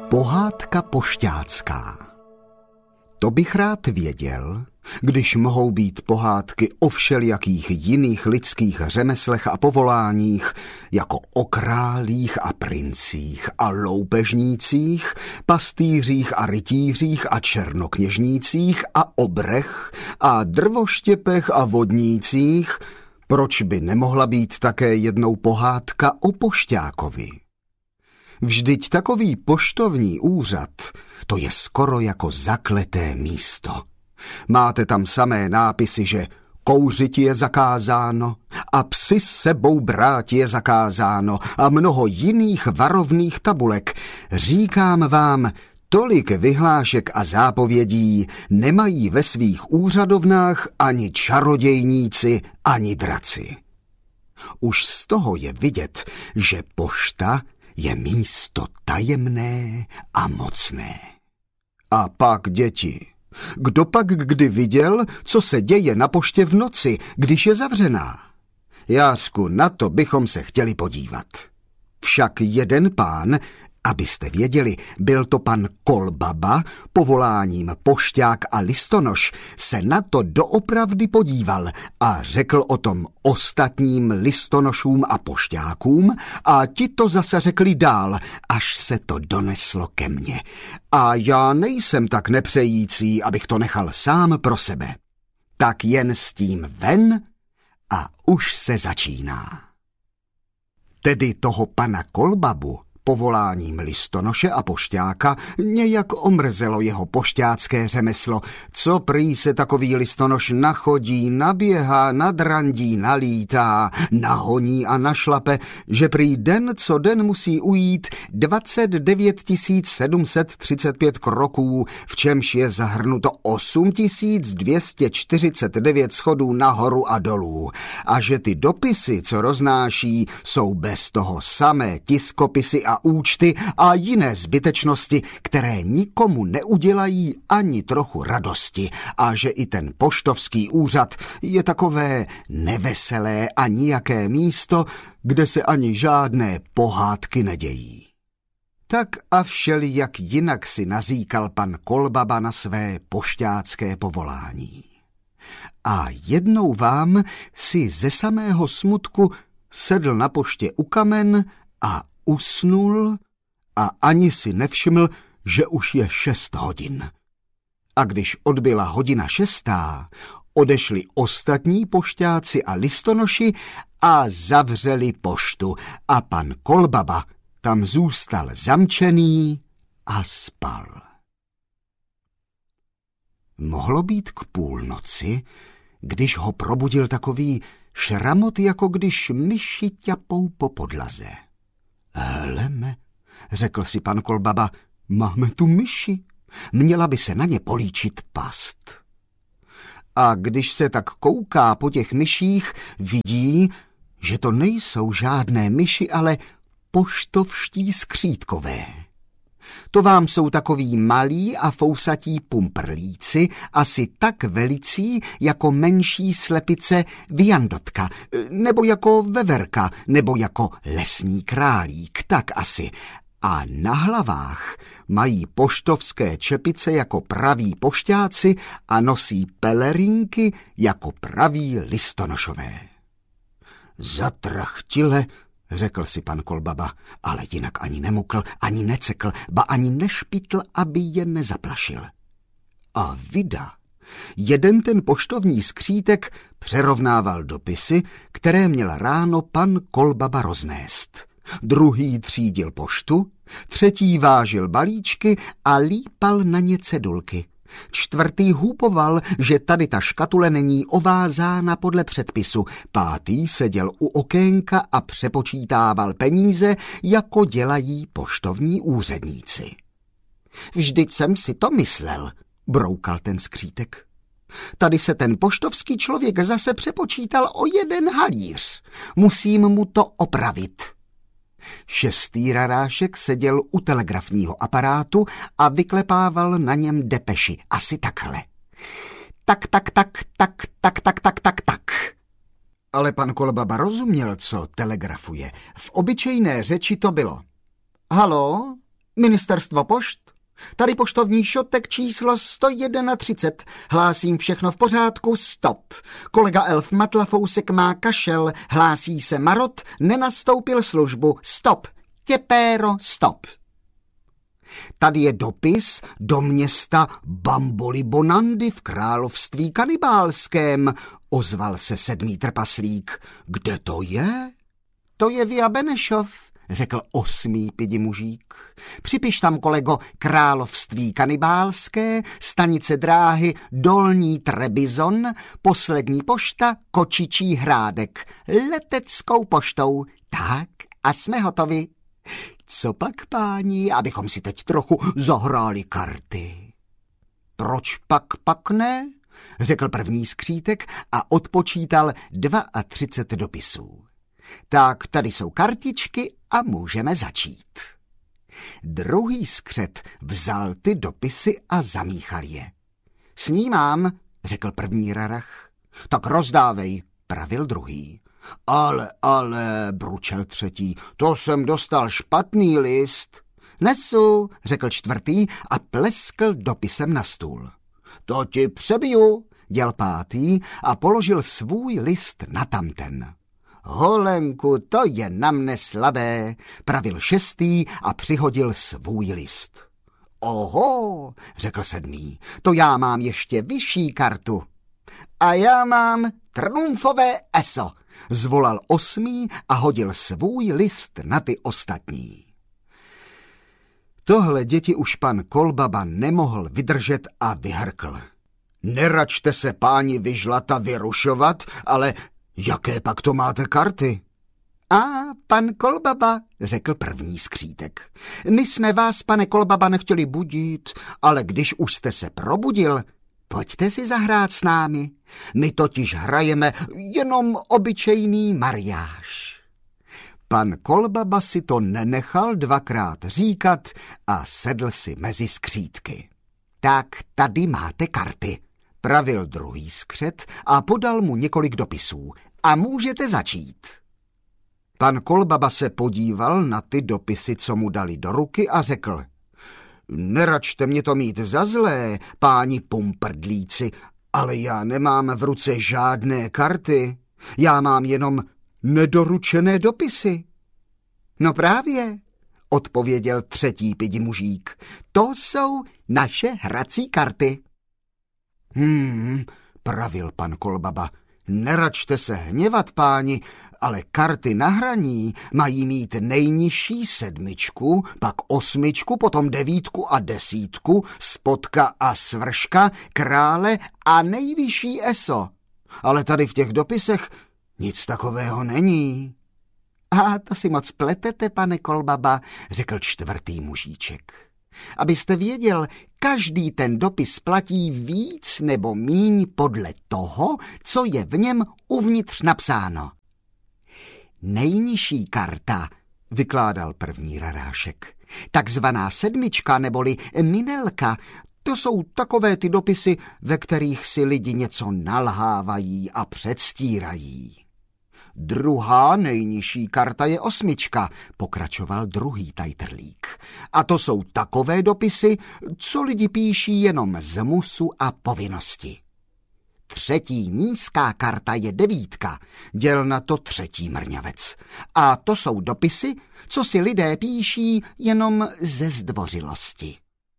Pohádka pošťácká. To bych rád věděl, když mohou být pohádky o všelijakých jiných lidských řemeslech a povoláních, jako o králích a princích a loupežnících, pastýřích a rytířích a černokněžnících a obrech a drvoštěpech a vodnících, proč by nemohla být také jednou pohádka o pošťákovi? Vždyť takový poštovní úřad, to je skoro jako zakleté místo. Máte tam samé nápisy, že kouřit je zakázáno a psi s sebou brát je zakázáno a mnoho jiných varovných tabulek. Říkám vám, tolik vyhlášek a zápovědí nemají ve svých úřadovnách ani čarodějníci, ani draci. Už z toho je vidět, že pošta je místo tajemné a mocné. A pak, děti, kdo pak kdy viděl, co se děje na poště v noci, když je zavřená? Jářku, na to bychom se chtěli podívat. Však jeden pán, abyste věděli, byl to pan Kolbaba, povoláním pošťák a listonoš, se na to doopravdy podíval a řekl o tom ostatním listonošům a pošťákům a ti to zase řekli dál, až se to doneslo ke mně. A já nejsem tak nepřející, abych to nechal sám pro sebe. Tak jen s tím ven a už se začíná. Tedy toho pana Kolbabu povoláním listonoše a pošťáka nějak omrzelo jeho pošťácké řemeslo, co prý se takový listonoš nachodí, naběhá, nadrandí, nalítá, nahoní a našlape, že prý den co den musí ujít 29 735 kroků, v čemž je zahrnuto 8 249 schodů nahoru a dolů, a že ty dopisy, co roznáší, jsou bez toho samé tiskopisy a účty a jiné zbytečnosti, které nikomu neudělají ani trochu radosti, a že i ten poštovský úřad je takové neveselé a nijaké místo, kde se ani žádné pohádky nedějí. Tak a všelijak jinak si naříkal pan Kolbaba na své pošťácké povolání. A jednou vám si ze samého smutku sedl na poště u kamen a usnul a ani si nevšiml, že už je 6 hodin. A když odbyla 6 hodin, odešli ostatní pošťáci a listonoši a zavřeli poštu a pan Kolbaba tam zůstal zamčený a spal. Mohlo být k půlnoci, když ho probudil takový šramot, jako když myši ťapou po podlaze. Heleme, řekl si pan Kolbaba, máme tu myši, měla by se na ně políčit past. A když se tak kouká po těch myších, vidí, že to nejsou žádné myši, ale poštovští skřítkové. To vám jsou takoví malí a fousatí pumprlíci, asi tak velicí jako menší slepice viandotka, nebo jako veverka, nebo jako lesní králík, tak asi. A na hlavách mají poštovské čepice jako praví pošťáci a nosí pelerinky jako praví listonošové. Zatrachtile, řekl si pan Kolbaba, ale jinak ani nemukl, ani necekl, ba ani nešpitl, aby je nezaplašil. A vida, jeden ten poštovní skřítek přerovnával dopisy, které měl ráno pan Kolbaba roznést. Druhý třídil poštu, třetí vážil balíčky a lípal na ně cedulky. Čtvrtý hůpoval, že tady ta škatule není ovázána podle předpisu. Pátý seděl u okénka a přepočítával peníze, jako dělají poštovní úředníci. Vždyť jsem si to myslel, broukal ten skřítek. Tady se ten poštovský člověk zase přepočítal o 1 halíř. Musím mu to opravit. 6. rarášek seděl u telegrafního aparátu a vyklepával na něm depeši. Asi takhle. Tak. Ale pan Kolbaba rozuměl, co telegrafuje. V obyčejné řeči to bylo: Halo, Ministerstvo pošt? Tady poštovní šotek číslo 131. Hlásím všechno v pořádku, stop. Kolega Elf Matlafousek má kašel, hlásí se Marot, nenastoupil službu, stop. Těpéro, stop. Tady je dopis do města Bamboli Bonandy v království kanibálském, ozval se 7. trpaslík. Kde to je? To je Via Benešov, řekl 8. pidimužík. Připiš tam, kolego, království kanibálské, stanice dráhy Dolní Trebizon, poslední pošta Kočičí Hrádek, leteckou poštou. Tak a jsme hotovi. Co pak, páni, abychom si teď trochu zahráli karty? Proč pak ne? Řekl první skřítek a odpočítal 32 dopisů. Tak tady jsou kartičky a můžeme začít. Druhý skřet vzal ty dopisy a zamíchal je. Snímám, řekl první rarach. Tak rozdávej, pravil druhý. Ale, bručel třetí, to jsem dostal špatný list. Nesu, řekl čtvrtý a pleskl dopisem na stůl. To ti přebiju, děl pátý a položil svůj list na tamten. Holenku, to je na mne slabé, pravil šestý a přihodil svůj list. Oho, řekl sedmý, to já mám ještě vyšší kartu. A já mám trumfové eso, zvolal osmý a hodil svůj list na ty ostatní. Tohle děti už pan Kolbaba nemohl vydržet a vyhrkl. Neračte se, páni, vyžlat a vyrušovat, ale jaké pak to máte karty? A pan Kolbaba, řekl první skřítek. My jsme vás, pane Kolbaba, nechtěli budit, ale když už jste se probudil, pojďte si zahrát s námi. My totiž hrajeme jenom obyčejný mariáš. Pan Kolbaba si to nenechal dvakrát říkat a sedl si mezi skřítky. Tak tady máte karty, pravil druhý skřet a podal mu několik dopisů. A můžete začít. Pan Kolbaba se podíval na ty dopisy, co mu dali do ruky a řekl. Neračte mě to mít za zlé, páni pumprdlíci, ale já nemám v ruce žádné karty. Já mám jenom nedoručené dopisy. No právě, odpověděl třetí pidimužík. To jsou naše hrací karty. Pravil pan Kolbaba. Neračte se hněvat, páni, ale karty na hraní mají mít nejnižší 7, pak 8, potom 9 a 10, spodka a svrška, krále a nejvyšší eso. Ale tady v těch dopisech nic takového není. A to si moc pletete, pane Kolbaba, řekl čtvrtý mužíček. Abyste věděl, každý ten dopis platí víc nebo míň podle toho, co je v něm uvnitř napsáno. Nejnižší karta, vykládal první rarášek, takzvaná 7 neboli minelka, to jsou takové ty dopisy, ve kterých si lidi něco nalhávají a předstírají. Druhá nejnižší karta je 8, pokračoval druhý tajtrlík. A to jsou takové dopisy, co lidi píší jenom z musu a povinnosti. Třetí nízká karta je 9, děl na to třetí mrňavec. A to jsou dopisy, co si lidé píší jenom ze zdvořilosti.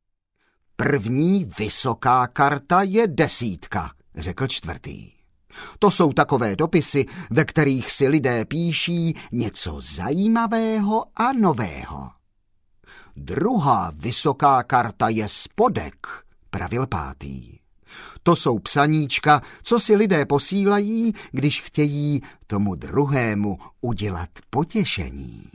První vysoká karta je 10, řekl čtvrtý. To jsou takové dopisy, ve kterých si lidé píší něco zajímavého a nového. Druhá vysoká karta je spodek, pravil pátý. To jsou psaníčka, co si lidé posílají, když chtějí tomu druhému udělat potěšení.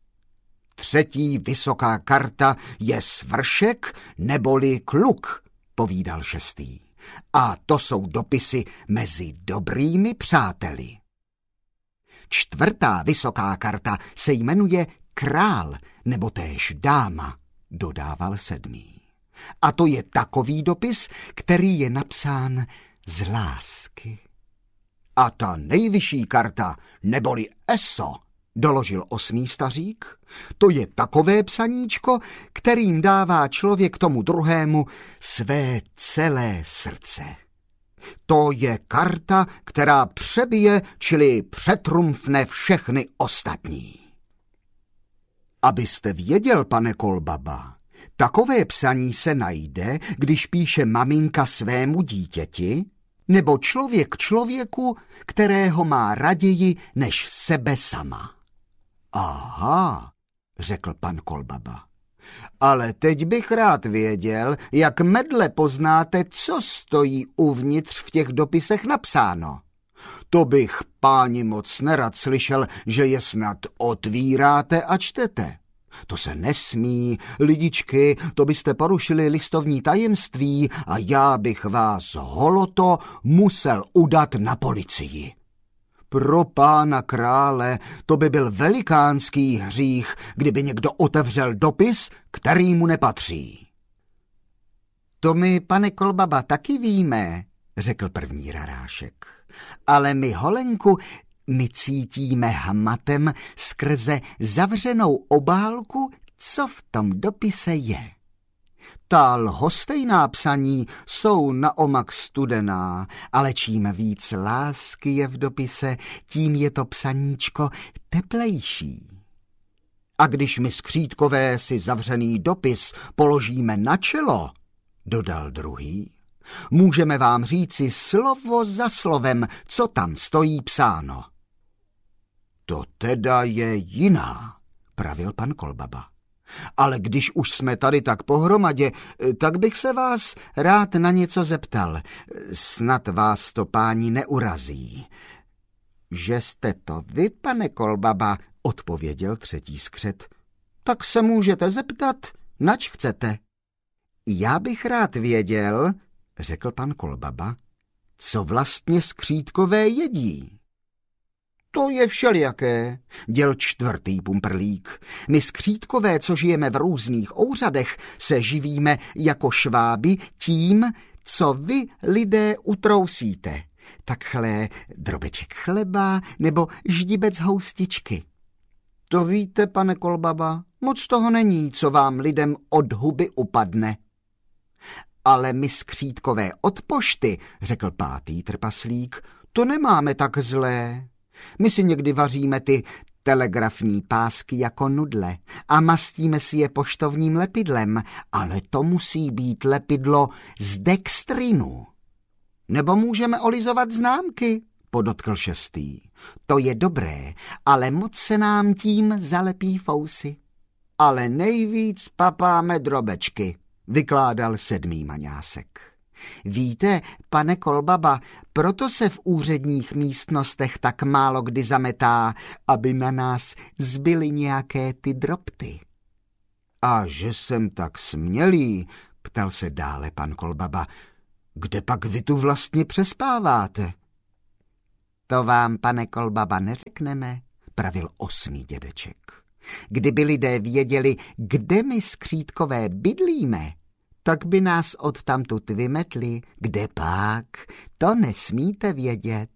Třetí vysoká karta je svršek neboli kluk, povídal šestý. A to jsou dopisy mezi dobrými přáteli. Čtvrtá vysoká karta se jmenuje král nebo též dáma, dodával sedmý. A to je takový dopis, který je napsán z lásky. A ta nejvyšší karta neboli eso, doložil 8. stařík. To je takové psaníčko, kterým dává člověk tomu druhému své celé srdce. To je karta, která přebije, čili přetrumfne všechny ostatní. Abyste věděl, pane Kolbaba, takové psaní se najde, když píše maminka svému dítěti, nebo člověk člověku, kterého má raději než sebe sama. Aha, řekl pan Kolbaba. Ale teď bych rád věděl, jak medle poznáte, co stojí uvnitř v těch dopisech napsáno. To bych, páni, moc nerad slyšel, že je snad otvíráte a čtete. To se nesmí, lidičky, to byste porušili listovní tajemství a já bych vás holoto musel udat na policii. Pro pána krále, to by byl velikánský hřích, kdyby někdo otevřel dopis, který mu nepatří. To my, pane Kolbaba, taky víme, řekl první rarášek. Ale my, Holenku, my cítíme hmatem skrze zavřenou obálku, co v tom dopise je. Ta lhostejná psaní jsou naomak studená, ale čím víc lásky je v dopise, tím je to psaníčko teplejší. A když my skřítkové si zavřený dopis položíme na čelo, dodal druhý, můžeme vám říci slovo za slovem, co tam stojí psáno. To teda je jiná, pravil pan Kolbaba. Ale když už jsme tady tak pohromadě, tak bych se vás rád na něco zeptal. Snad vás to, páni, neurazí. Že jste to vy, pane Kolbaba, odpověděl třetí skřet. Tak se můžete zeptat, nač chcete. Já bych rád věděl, řekl pan Kolbaba, co vlastně skřítkové jedí. To je všelijaké, děl čtvrtý pumprlík. My skřítkové, co žijeme v různých ouřadech, se živíme jako šváby tím, co vy, lidé, utrousíte. Takhle drobeček chleba nebo ždibec houstičky. To víte, pane Kolbaba, moc toho není, co vám lidem od huby upadne. Ale my skřítkové od pošty, řekl pátý trpaslík, to nemáme tak zlé. My si někdy vaříme ty telegrafní pásky jako nudle a mastíme si je poštovním lepidlem, ale to musí být lepidlo z dextrinu. Nebo můžeme olizovat známky, podotkl šestý. To je dobré, ale moc se nám tím zalepí fousy. Ale nejvíc papáme drobečky, vykládal sedmý maňásek. Víte, pane Kolbaba, proto se v úředních místnostech tak málo kdy zametá, aby na nás zbyly nějaké ty drobty. A že jsem tak smělý, ptal se dále pan Kolbaba, kde pak vy tu vlastně přespáváte? To vám, pane Kolbaba, neřekneme, pravil osmý dědeček. Kdyby lidé věděli, kde my skřítkové bydlíme, tak by nás odtamtud vymetli, kde pak, to nesmíte vědět.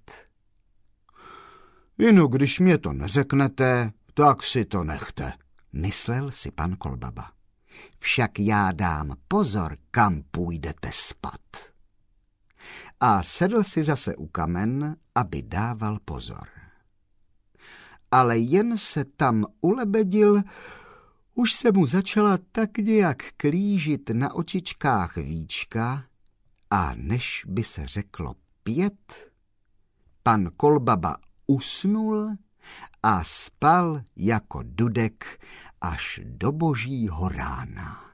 Inu, když mě to neřeknete, tak si to nechte, myslel si pan Kolbaba. Však já dám pozor, kam půjdete spat. A sedl si zase u kamen, aby dával pozor. Ale jen se tam ulebedil, už se mu začala tak nějak klížit na očičkách víčka a než by se řeklo 5, pan Kolbaba usnul a spal jako dudek až do božího rána.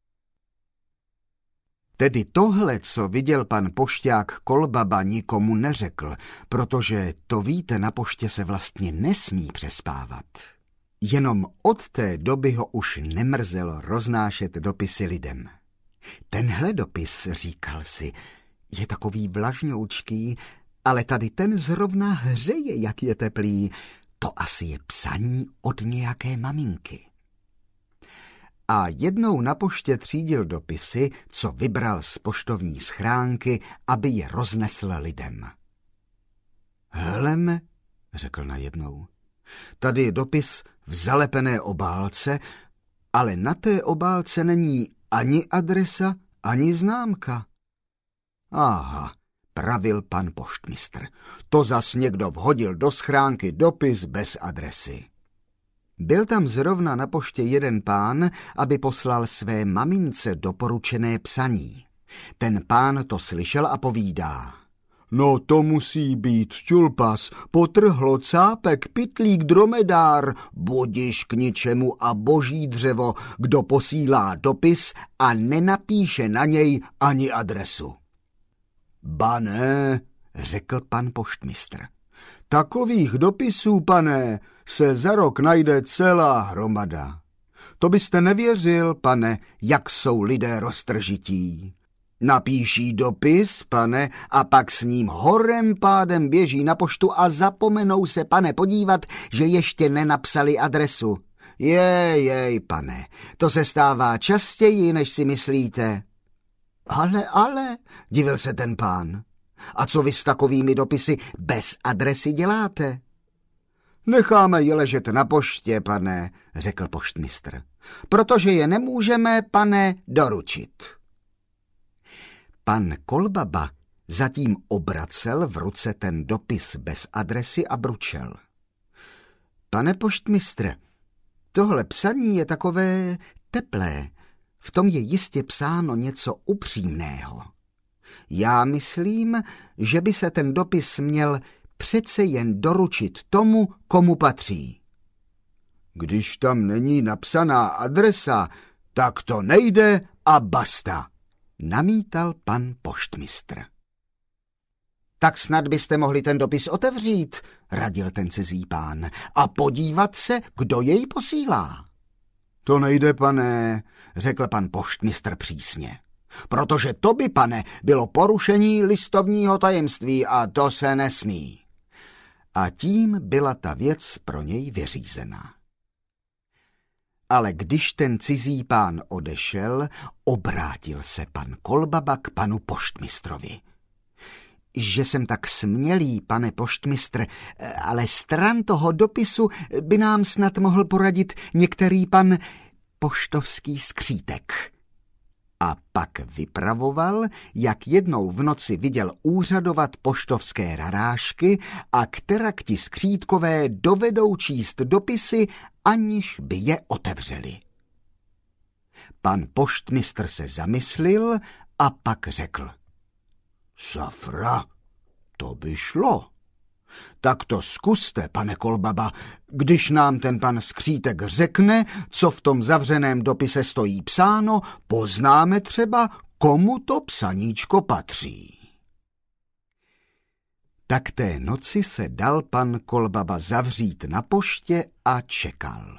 Tedy tohle, co viděl pan pošťák Kolbaba, nikomu neřekl, protože to víte, na poště se vlastně nesmí přespávat. Jenom od té doby ho už nemrzelo roznášet dopisy lidem. Tenhle dopis, říkal si, je takový vlažňoučký, ale tady ten zrovna hřeje, jak je teplý. To asi je psaní od nějaké maminky. A jednou na poště třídil dopisy, co vybral z poštovní schránky, aby je roznesl lidem. Hleme, řekl najednou, Tady je dopis v zalepené obálce, ale na té obálce není ani adresa, ani známka. Aha, pravil pan poštmistr. To zas někdo vhodil do schránky dopis bez adresy. Byl tam zrovna na poště jeden pán, aby poslal své mamince doporučené psaní. Ten pán to slyšel a povídá. No to musí být čulpas, potrhlo cápek, pytlík, dromedár, budiš k ničemu a boží dřevo, kdo posílá dopis a nenapíše na něj ani adresu. Ba ne, řekl pan poštmistr. Takových dopisů, pane, se za rok najde celá hromada. To byste nevěřil, pane, jak jsou lidé roztržití. Napíší dopis, pane, a pak s ním horem pádem běží na poštu a zapomenou se, pane, podívat, že ještě nenapsali adresu. Jej, pane, to se stává častěji, než si myslíte. Ale, divil se ten pán. A co vy s takovými dopisy bez adresy děláte? Necháme je ležet na poště, pane, řekl poštmistr, protože je nemůžeme, pane, doručit. Pan Kolbaba zatím obracel v ruce ten dopis bez adresy a bručel. Pane poštmistře, tohle psaní je takové teplé, v tom je jistě psáno něco upřímného. Já myslím, že by se ten dopis měl přece jen doručit tomu, komu patří. Když tam není napsaná adresa, tak to nejde a basta, namítal pan poštmistr. Tak snad byste mohli ten dopis otevřít, radil ten cizí pán, a podívat se, kdo jej posílá. To nejde, pane, řekl pan poštmistr přísně. Protože to by, pane, bylo porušení listovního tajemství a to se nesmí. A tím byla ta věc pro něj vyřízena. Ale když ten cizí pán odešel, obrátil se pan Kolbaba k panu poštmistrovi. Že jsem tak smělý, pane poštmistr, ale stran toho dopisu by nám snad mohl poradit některý pan poštovský skřítek. A pak vypravoval, jak jednou v noci viděl úřadovat poštovské rarášky a kterakti skřítkové dovedou číst dopisy, aniž by je otevřeli. Pan poštmistr se zamyslil a pak řekl. Safra, to by šlo. Tak to zkuste, pane Kolbaba, když nám ten pan skřítek řekne, co v tom zavřeném dopise stojí psáno, poznáme třeba, komu to psaníčko patří. Tak té noci se dal pan Kolbaba zavřít na poště a čekal.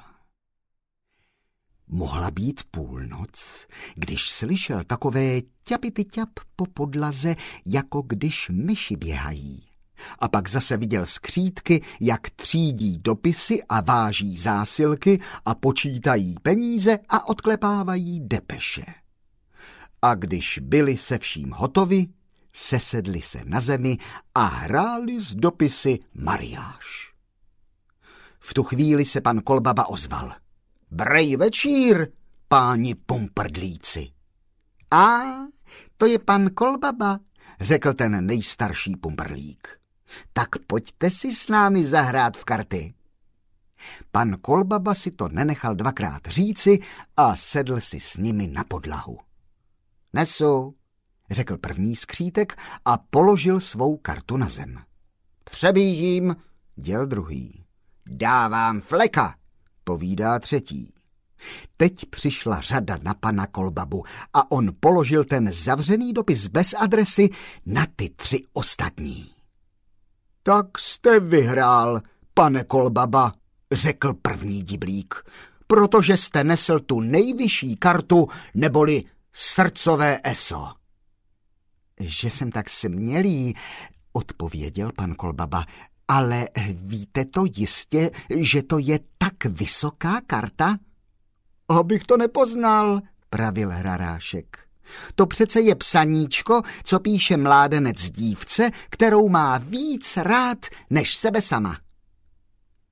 Mohla být půlnoc, když slyšel takové ťapity-ťap po podlaze, jako když myši běhají. A pak zase viděl skřítky, jak třídí dopisy a váží zásilky a počítají peníze a odklepávají depeše. A když byli se vším hotovi, sesedli se na zemi a hráli s dopisy mariáš. V tu chvíli se pan Kolbaba ozval. Brej večír, páni pumprdlíci. A to je pan Kolbaba, řekl ten nejstarší pumprlík. Tak pojďte si s námi zahrát v karty. Pan Kolbaba si to nenechal dvakrát říci a sedl si s nimi na podlahu. Nesu, řekl první skřítek a položil svou kartu na zem. Přebíjím, děl druhý. Dávám fleka, povídá třetí. Teď přišla řada na pana Kolbabu a on položil ten zavřený dopis bez adresy na ty tři ostatní. Tak jste vyhrál, pane Kolbaba, řekl první diblík, protože jste nesl tu nejvyšší kartu, neboli srdcové eso. Že jsem tak smělý, odpověděl pan Kolbaba, ale víte to jistě, že to je tak vysoká karta? Abych to nepoznal, pravil hrarášek. To přece je psaníčko, co píše mládenec dívce, kterou má víc rád než sebe sama.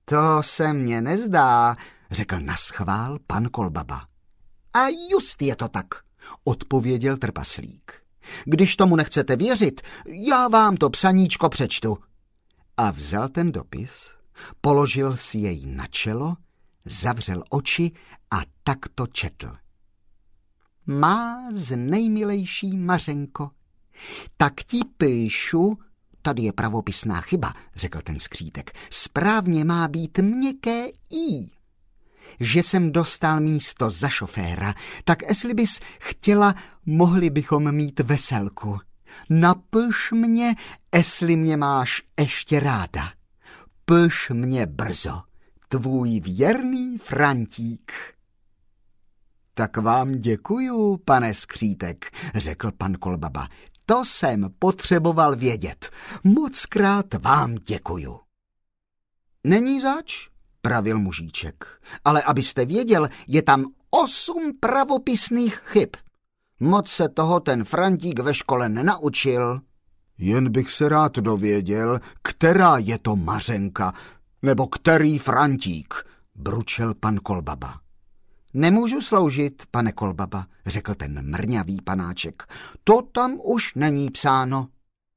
To se mně nezdá, řekl naschvál pan Kolbaba. A just je to tak, odpověděl trpaslík. Když tomu nechcete věřit, já vám to psaníčko přečtu. A vzal ten dopis, položil si jej na čelo, zavřel oči a takto četl. Má z nejmilejší Mařenko, tak ti píšu, tady je pravopisná chyba, řekl ten skřítek, správně má být měkké i. Že jsem dostal místo za šoféra, tak jestli bys chtěla, mohli bychom mít veselku. Napiš mě, jestli mě máš ještě ráda. Piš mě brzo, tvůj věrný Frantík. Tak vám děkuju, pane skřítek, řekl pan Kolbaba. To jsem potřeboval vědět. Mockrát vám děkuju. Není zač, pravil mužíček, ale abyste věděl, je tam 8 pravopisných chyb. Moc se toho ten Frantík ve škole nenaučil. Jen bych se rád dověděl, která je to Mařenka, nebo který Frantík, bručel pan Kolbaba. Nemůžu sloužit, pane Kolbaba, řekl ten mrňavý panáček. To tam už není psáno.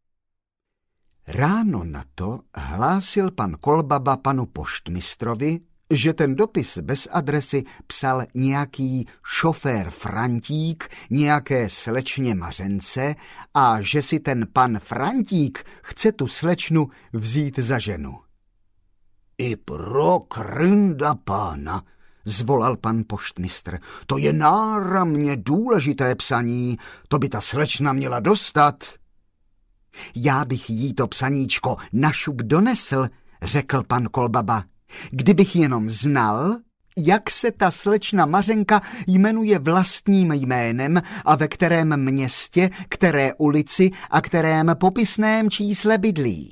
Ráno na to hlásil pan Kolbaba panu poštmistrovi, že ten dopis bez adresy psal nějaký šofér Frantík nějaké slečně Mařence a že si ten pan Frantík chce tu slečnu vzít za ženu. I pro krynda pána, zvolal pan poštmistr, to je náramně důležité psaní, to by ta slečna měla dostat. Já bych jí to psaníčko na šup donesl, řekl pan Kolbaba. Kdybych jenom znal, jak se ta slečna Mařenka jmenuje vlastním jménem a ve kterém městě, které ulici a kterém popisném čísle bydlí.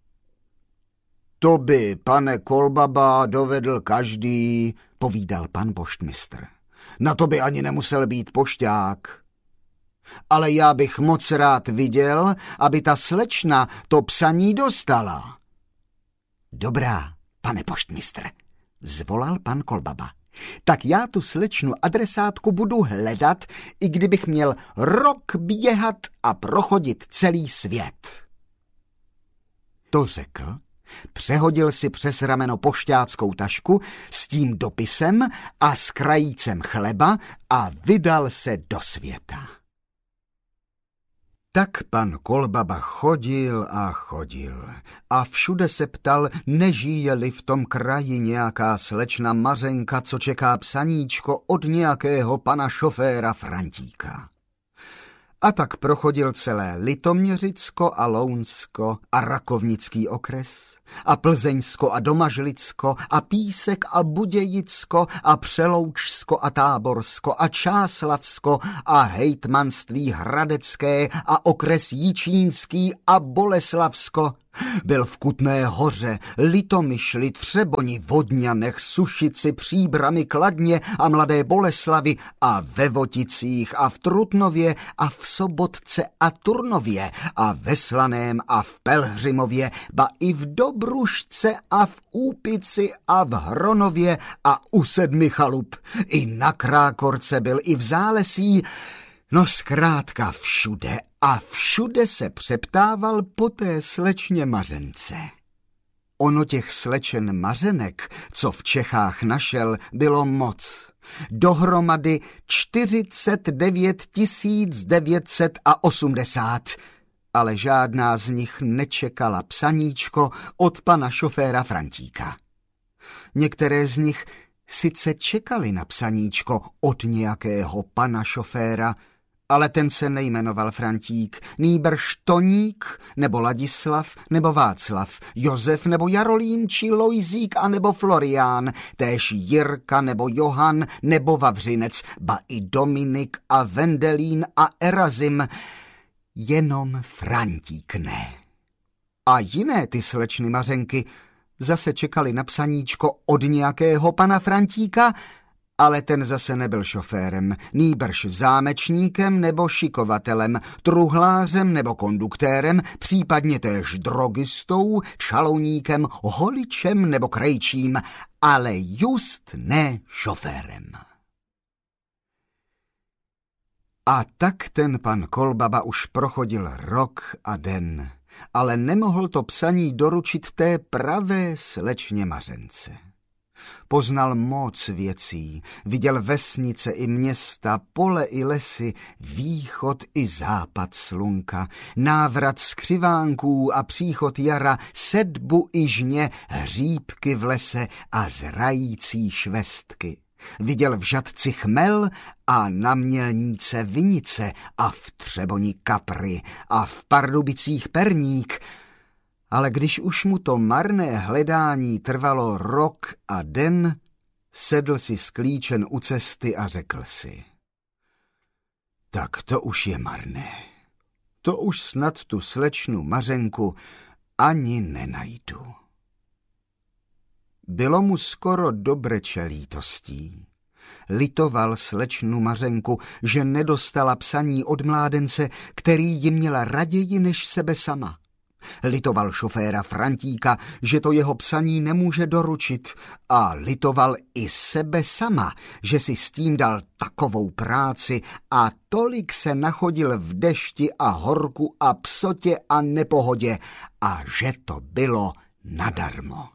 To by, pane Kolbaba, dovedl každý, povídal pan poštmistr. Na to by ani nemusel být pošťák. Ale já bych moc rád viděl, aby ta slečna to psaní dostala. Dobrá, pane poštmistr, zvolal pan Kolbaba. Tak já tu slečnu adresátku budu hledat, i kdybych měl rok běhat a prochodit celý svět. To řekl, přehodil si přes rameno pošťáckou tašku s tím dopisem a s krajícem chleba a vydal se do světa. Tak pan Kolbaba chodil a chodil a všude se ptal, nežije-li v tom kraji nějaká slečna Mařenka, co čeká psaníčko od nějakého pana šoféra Frantíka. A tak prochodil celé Litoměřicko a Lounsko a Rakovnický okres a Plzeňsko a Domažlicko a Písek a Budějicko a Přeloučsko a Táborsko a Čáslavsko a hejtmanství Hradecké a okres Jičínský a Boleslavsko. Byl v Kutné Hoře, Litomyšli, Třeboni, Vodňanech, Sušici, Příbrami, Kladně a Mladé Boleslavi a ve Voticích a v Trutnově a v Sobotce a Turnově a ve Slaném a v Pelhřimově, ba i v Dobrušce a v Úpici a v Hronově a u 7 chalup. I na Krákorce byl, i v Zálesí, no zkrátka všude a všude se přeptával po té slečně Mařence. Ono těch slečen Mařenek, co v Čechách našel, bylo moc. Dohromady 49 980, ale žádná z nich nečekala psaníčko od pana šoféra Frantíka. Některé z nich sice čekali na psaníčko od nějakého pana šoféra, ale ten se nejmenoval Frantík, nýbrž Toník, nebo Ladislav, nebo Václav, Josef, nebo Jarolím, či Lojzík, a nebo Florián, též Jirka, nebo Johan, nebo Vavřinec, ba i Dominik a Vendelín a Erazim, jenom Frantík ne. A jiné ty slečny Mařenky zase čekali na psaníčko od nějakého pana Frantíka, Ale ten zase nebyl šoférem, nýbrž zámečníkem nebo šikovatelem, truhlářem nebo konduktérem, případně též drogistou, čalouníkem, holičem nebo krejčím, ale just ne šoférem. A tak ten pan Kolbaba už prochodil rok a den, ale nemohl to psaní doručit té pravé slečně Mařence. Poznal moc věcí, viděl vesnice i města, pole i lesy, východ i západ slunka, návrat skřivánků a příchod jara, sedbu i žně, hříbky v lese a zrající švestky. Viděl v žatci chmel a na mělníce vinice a v Třeboni kapry a v Pardubicích perník. Ale když už mu to marné hledání trvalo rok a den, sedl si sklíčen u cesty a řekl si: tak to už je marné. To už snad tu slečnu Mařenku ani nenajdu. Bylo mu skoro do breče lítostí. Litoval slečnu Mařenku, že nedostala psaní od mládence, který ji měla raději než sebe sama. Litoval šoféra Frantíka, že to jeho psaní nemůže doručit, a litoval i sebe sama, že si s tím dal takovou práci a tolik se nachodil v dešti a horku a psotě a nepohodě a že to bylo nadarmo.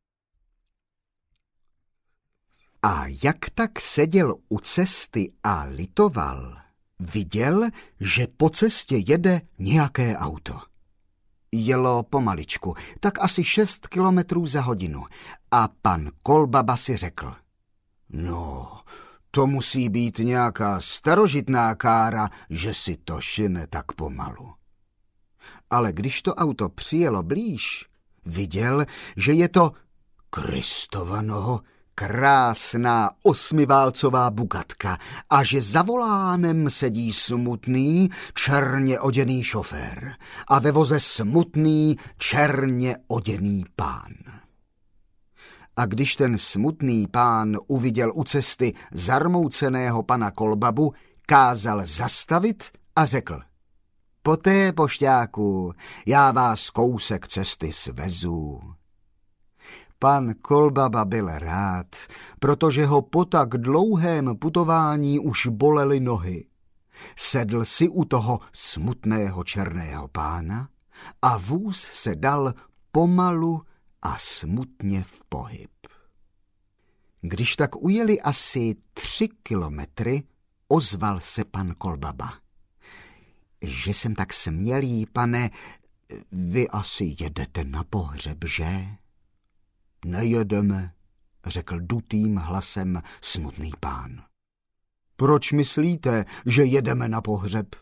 A jak tak seděl u cesty a litoval, viděl, že po cestě jede nějaké auto. Jelo pomaličku, tak asi 6 kilometrů za hodinu, a pan Kolbaba si řekl: no, to musí být nějaká starožitná kára, že si to šine tak pomalu. Ale když to auto přijelo blíž, viděl, že je to Kristovanoho krásná 8válcová Bugatka a že za volánem sedí smutný, černě oděný šofér a ve voze smutný, černě oděný pán. A když ten smutný pán uviděl u cesty zarmouceného pana Kolbabu, kázal zastavit a řekl: poté, pošťáku, já vás kousek cesty svezu. Pan Kolbaba byl rád, protože ho po tak dlouhém putování už bolely nohy. Sedl si u toho smutného černého pána a vůz se dal pomalu a smutně v pohyb. Když tak ujeli asi 3 kilometry, ozval se pan Kolbaba: že jsem tak smělý, pane, vy asi jedete na pohřeb, že? Nejedeme, řekl dutým hlasem smutný pán. Proč myslíte, že jedeme na pohřeb?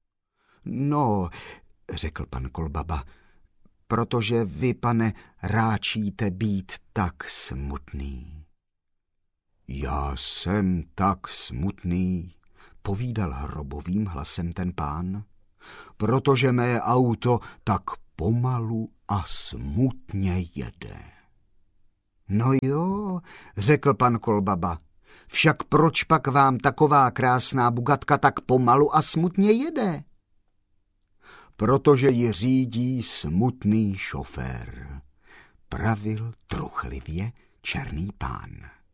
No, řekl pan Kolbaba, protože vy, pane, ráčíte být tak smutný. Já jsem tak smutný, povídal hrobovým hlasem ten pán, protože mé auto tak pomalu a smutně jede. No jo, řekl pan Kolbaba, však proč pak vám taková krásná Bugatka tak pomalu a smutně jede? Protože ji řídí smutný šofér, pravil truchlivě černý pán.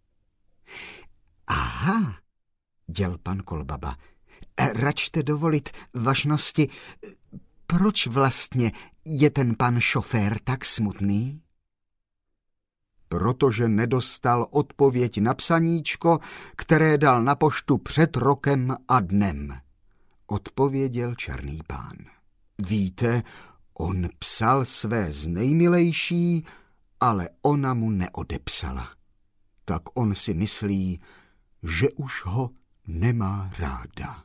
Aha, děl pan Kolbaba, račte dovolit, vašnosti, proč vlastně je ten pan šofér tak smutný? Protože nedostal odpověď na psaníčko, které dal na poštu před rokem a dnem, odpověděl černý pán. Víte, on psal své znejmilejší, ale ona mu neodepsala. Tak on si myslí, že už ho nemá ráda.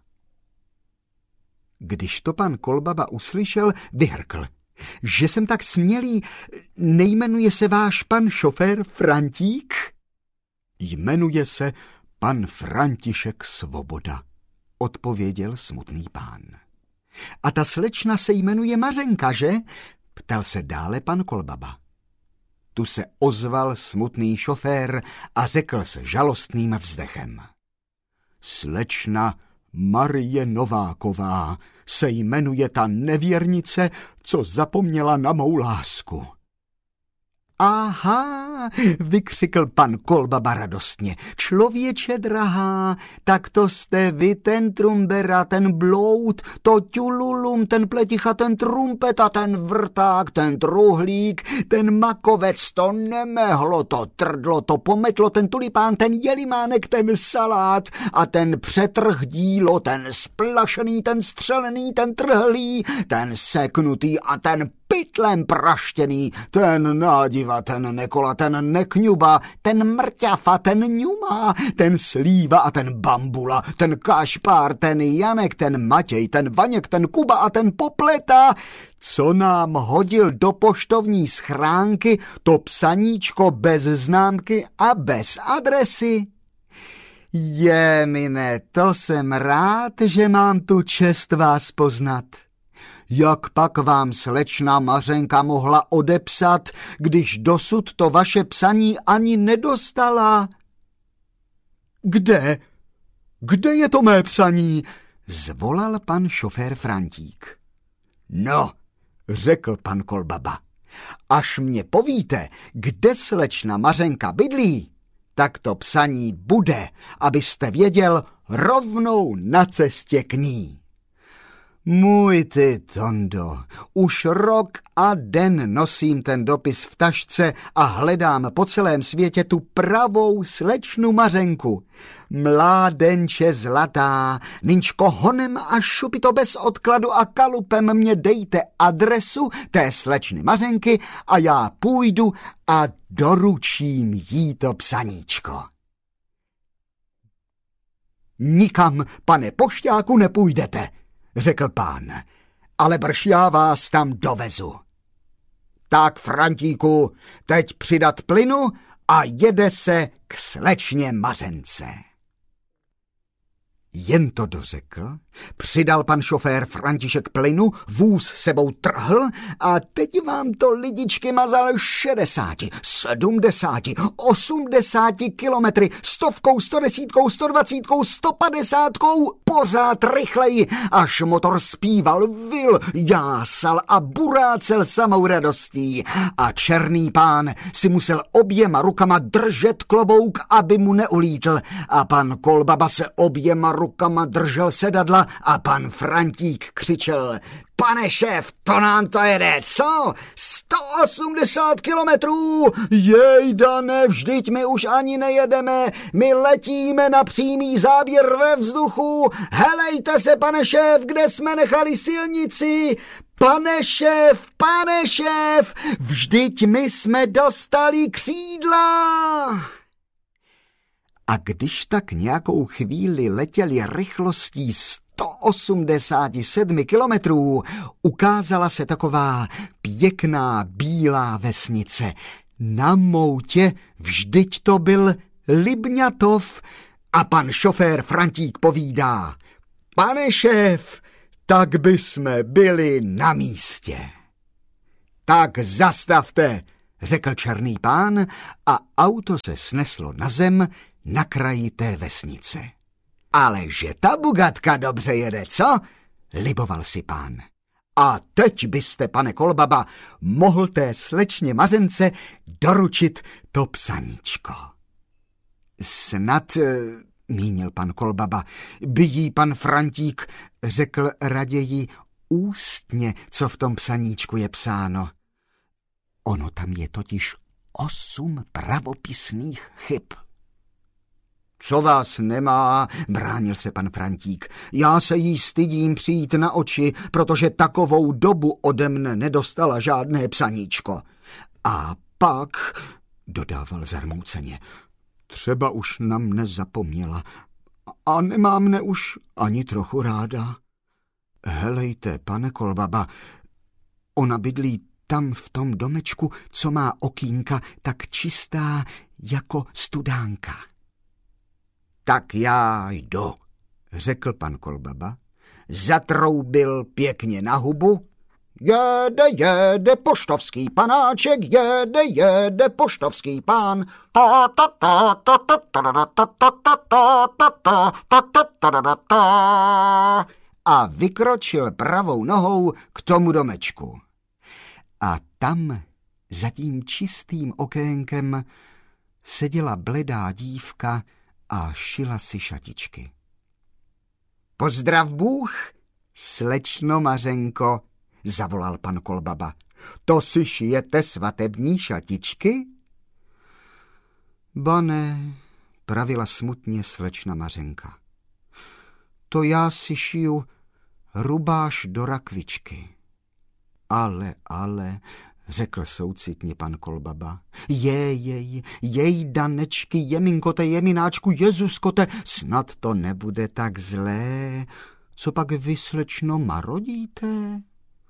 Když to pan Kolbaba uslyšel, vyhrkl: že jsem tak smělý, nejmenuje se váš pan šofér Frantík? Jmenuje se pan František Svoboda, odpověděl smutný pán. A ta slečna se jmenuje Mařenka, že? Ptal se dále pan Kolbaba. Tu se ozval smutný šofér a řekl s žalostným vzdechem. Slečna Marie Nováková se jmenuje ta nevěrnice, co zapomněla na mou lásku. Aha, vykřikl pan Kolbaba radostně. Člověče drahá, tak to jste vy, ten trumbera, ten bloud, to ťululum, ten pleticha, ten trumpeta, ten vrták, ten truhlík, ten makovec, to nemehlo, to trdlo, to pometlo, ten tulipán, ten jelimánek, ten salát a ten přetrh dílo, ten splašený, ten střelený, ten trhlý, ten seknutý a ten pytlem praštěný, ten nádiva, ten nekola, ten nekňuba, ten mrťafa, ten ňuma, ten slíva a ten bambula, ten kašpár, ten Janek, ten Matěj, ten Vaněk, ten Kuba a ten Popleta, co nám hodil do poštovní schránky to psaníčko bez známky a bez adresy. Mine, to jsem rád, že mám tu čest vás poznat. Jak pak vám slečna Mařenka mohla odepsat, když dosud to vaše psaní ani nedostala? Kde je to mé psaní? Zvolal pan šofér Frantík. No, řekl pan Kolbaba, až mě povíte, kde slečna Mařenka bydlí, tak to psaní bude, abyste věděl, rovnou na cestě k ní. Můj ty, Tondo, už rok a den nosím ten dopis v tašce a hledám po celém světě tu pravou slečnu Mařenku. Mládenče zlatá, nynčko honem a šupito bez odkladu a kalupem mě dejte adresu té slečny Mařenky a já půjdu a doručím jí to psaníčko. Nikam, pane pošťáku, nepůjdete, řekl pán, ale brž já vás tam dovezu. Tak, Frantíku, teď přidat plynu a jede se k slečně Mařence. Jen to dořekl, přidal pan šofér František plynu, vůz sebou trhl a teď vám to lidičky mazal 60, 70, 80 kilometry, 100, 110, 120, 150, pořád rychleji, až motor zpíval, vil, jásal a burácel samou radostí a černý pán si musel oběma rukama držet klobouk, aby mu neulítl a pan Kolbaba se oběma rukama držel sedadla a pan Frantík křičel: Pane šéf, to nám to jede, co? 180 kilometrů? Jejda, ne, vždyť my už ani nejedeme, my letíme na přímý záběr ve vzduchu. Helejte se, pane šéf, kde jsme nechali silnici? Pane šéf, vždyť my jsme dostali křídla. A když tak nějakou chvíli letěli rychlostí 187 kilometrů, ukázala se taková pěkná bílá vesnice. Na moutě vždyť to byl Libňatov a pan šofér Frantík povídá: Pane šéf, tak by jsme byli na místě. Tak zastavte, řekl černý pán a auto se sneslo na zem na kraji té vesnice. Ale že ta Bugatka dobře jede, co? Liboval si pán. A teď byste, pane Kolbaba, mohl té slečně Mařence doručit to psaníčko. Snad, mínil pan Kolbaba, by jí pan Frantík řekl raději ústně, co v tom psaníčku je psáno. Ono tam je totiž 8 pravopisných chyb. Co vás nemá, bránil se pan Frantík. Já se jí stydím přijít na oči, protože takovou dobu ode mne nedostala žádné psaníčko. A pak, dodával zarmouceně, třeba už na mne zapomněla a nemá mne už ani trochu ráda. Helejte, pane Kolbaba, ona bydlí tam v tom domečku, co má okýnka tak čistá jako studánka. Tak já jdu, řekl pan Kolbaba, zatroubil pěkně na hubu, Jede poštovský panáček, jede poštovský pán. A vykročil pravou nohou k tomu domečku. A tam, za tím čistým okénkem, seděla bledá dívka a šila si šatičky. Pozdrav Bůh, slečno Mařenko, zavolal pan Kolbaba. To si šijete svatební šatičky? Ba ne, pravila smutně slečna Mařenka. To já si šiju rubáš do rakvičky. Ale, řekl soucitně pan Kolbaba. Jej, Danečky, jeminkote, jemináčku, Jezuskote, snad to nebude tak zlé. Co pak vy, slečno, marodíte?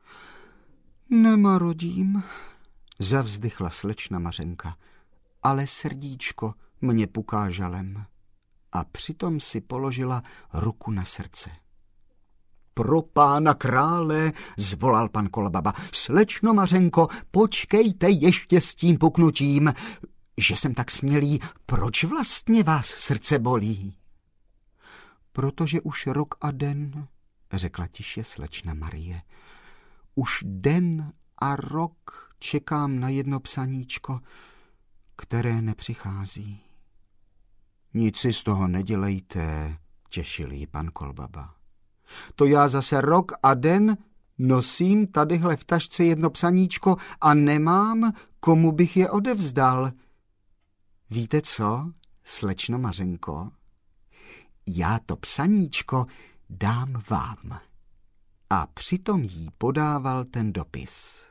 Nemarodím, zavzdychla slečna Mařenka, ale srdíčko mě puká žalem. A přitom si položila ruku na srdce. Pro pána krále, zvolal pan Kolbaba. Slečno Mařenko, počkejte ještě s tím puknutím. Že jsem tak smělý, proč vlastně vás srdce bolí? Protože už rok a den, řekla tiše slečna Marie. Už den a rok čekám na jedno psaníčko, které nepřichází. Nic si z toho nedělejte, těšil ji pan Kolbaba. To já zase rok a den nosím tadyhle v tašce jedno psaníčko a nemám, komu bych je odevzdal. Víte co, slečno Mařenko? Já to psaníčko dám vám. A přitom jí podával ten dopis.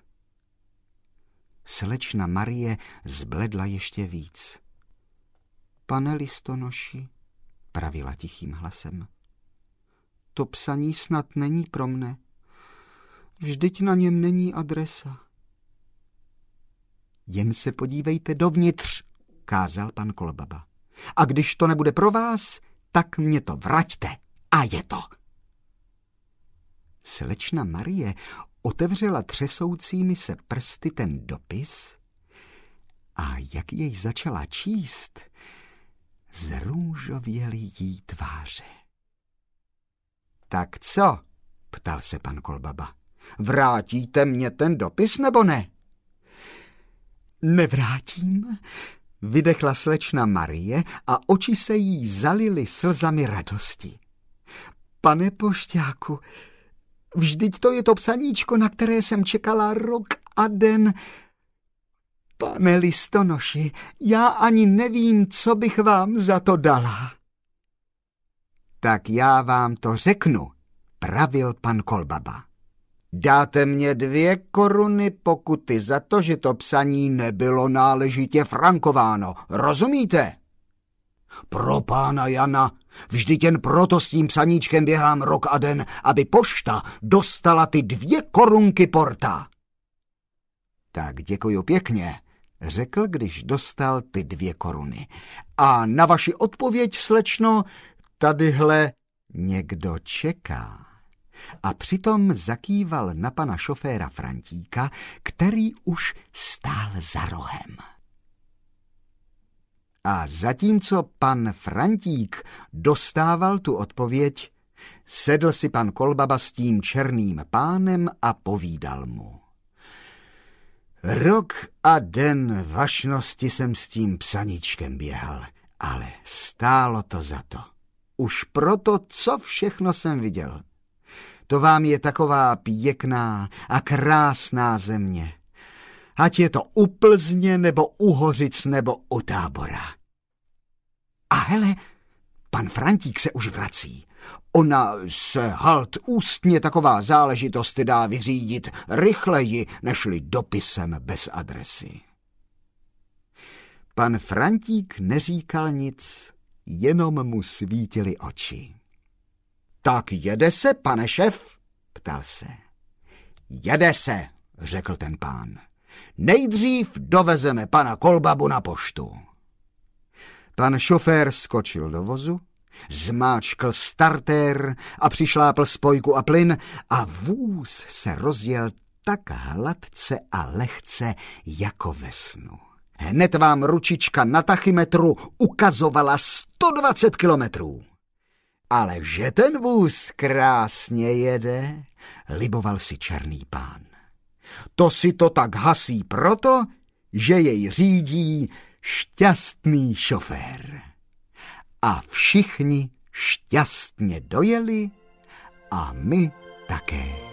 Slečna Marie zbledla ještě víc. Pane listonoši, pravila tichým hlasem, to psaní snad není pro mne. Vždyť na něm není adresa. Jen se podívejte dovnitř, kázal pan Kolbaba. A když to nebude pro vás, tak mě to vraťte. A je to. Slečna Marie otevřela třesoucími se prsty ten dopis a jak jej začala číst, zrůžověly jí tváře. Tak co? Ptal se pan Kolbaba. Vrátíte mě ten dopis, nebo ne? Nevrátím, vydechla slečna Marie a oči se jí zalily slzami radosti. Pane pošťáku, vždyť to je to psaníčko, na které jsem čekala rok a den. Pane listonoši, já ani nevím, co bych vám za to dala. Tak já vám to řeknu, pravil pan Kolbaba. Dáte mě 2 koruny pokuty za to, že to psaní nebylo náležitě frankováno. Rozumíte? Pro pána Jana, vždyť jen proto s tím psaníčkem běhám rok a den, aby pošta dostala ty 2 korunky porta. Tak děkuju pěkně, řekl, když dostal ty 2 koruny. A na vaši odpověď, slečno, tadyhle někdo čeká. A přitom zakýval na pana šoféra Frantíka, který už stál za rohem. A zatímco pan Frantík dostával tu odpověď, sedl si pan Kolbaba s tím černým pánem a povídal mu. Rok a den vašnosti jsem s tím psaníčkem běhal, ale stálo to za to. Už proto, co všechno jsem viděl. To vám je taková pěkná a krásná země. Ať je to u Plzně, nebo u Hořic, nebo u Tábora. A hele, pan Frantík se už vrací. Ona se halt ústně taková záležitost dá vyřídit rychleji, nežli dopisem bez adresy. Pan Frantík neříkal nic, jenom mu svítily oči. Tak jede se, pane šef? Ptal se. Jede se, řekl ten pán. Nejdřív dovezeme pana Kolbabu na poštu. Pan šofér skočil do vozu, zmáčkl startér a přišlápl spojku a plyn a vůz se rozjel tak hladce a lehce jako ve snu. Hned vám ručička na tachymetru ukazovala 120 kilometrů. Ale že ten vůz krásně jede, liboval si Černý Pán. To si to tak hasí proto, že jej řídí šťastný šofér. A všichni šťastně dojeli a my také.